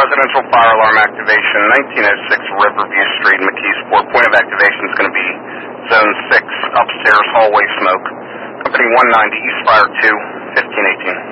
residential fire alarm activation, 1906 Riverview Street, McKeesport. Point of activation is going to be Zone 6, upstairs hallway smoke. Company 190, East Fire 2, 1518.